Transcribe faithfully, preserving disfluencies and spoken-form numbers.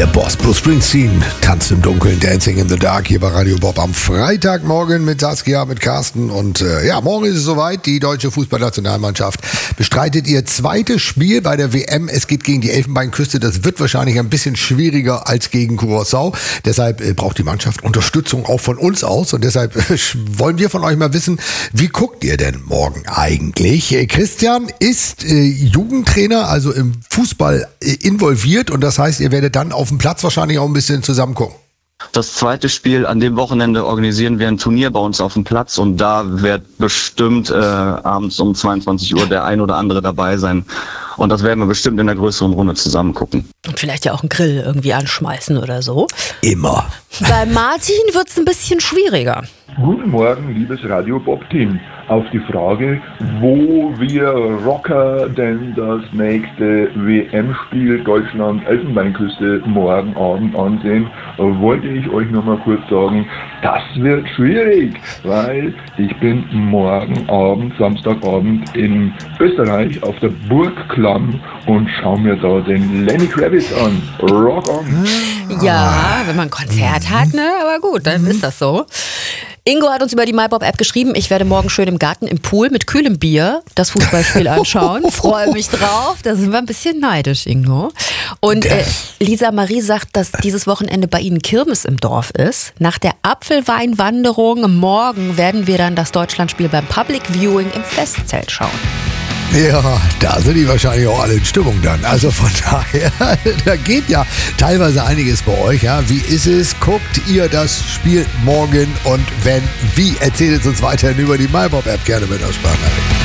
Der Boss, Bruce Springsteen, tanzt im Dunkeln, Dancing in the Dark hier bei Radio Bob am Freitagmorgen mit Saskia, mit Carsten und äh, ja, morgen ist es soweit. Die deutsche Fußballnationalmannschaft bestreitet ihr zweites Spiel bei der W M. Es geht gegen die Elfenbeinküste. Das wird wahrscheinlich ein bisschen schwieriger als gegen Curaçao. Deshalb äh, braucht die Mannschaft Unterstützung auch von uns aus und deshalb äh, wollen wir von euch mal wissen, wie guckt ihr denn morgen eigentlich? Äh, Christian ist äh, Jugendtrainer, also im Fußball äh, involviert und das heißt, ihr werdet dann auf dem Platz wahrscheinlich auch ein bisschen zusammen gucken. Das zweite Spiel an dem Wochenende organisieren wir ein Turnier bei uns auf dem Platz und da wird bestimmt äh, abends um zweiundzwanzig Uhr der ein oder andere dabei sein. Und das werden wir bestimmt in einer größeren Runde zusammen gucken. Und vielleicht ja auch einen Grill irgendwie anschmeißen oder so. Immer. Bei Martin wird es ein bisschen schwieriger. Guten Morgen, liebes Radio Bob-Team. Auf die Frage, wo wir Rocker denn das nächste W M-Spiel Deutschland-Elfenbeinküste morgen Abend ansehen, wollte ich euch noch mal kurz sagen, das wird schwierig, weil ich bin morgen Abend, Samstagabend in Österreich auf der Burg Klamm und schaue mir da den Lenny Kravitz an. Rock on! Ja, wenn man ein Konzert hat, ne? Aber gut, dann ist das so. Ingo hat uns über die MyBob-App geschrieben, ich werde morgen schön im Garten im Pool mit kühlem Bier das Fußballspiel anschauen. Freue mich drauf. Da sind wir ein bisschen neidisch, Ingo. Und äh, Lisa Marie sagt, dass dieses Wochenende bei Ihnen Kirmes im Dorf ist. Nach der Apfelweinwanderung morgen werden wir dann das Deutschlandspiel beim Public Viewing im Festzelt schauen. Ja, da sind die wahrscheinlich auch alle in Stimmung dann. Also von daher, da geht ja teilweise einiges bei euch. Ja. Wie ist es? Guckt ihr das Spiel morgen? Und wenn, wie? Erzählt es uns weiterhin über die MyBob-App gerne mit der Sprachnachricht.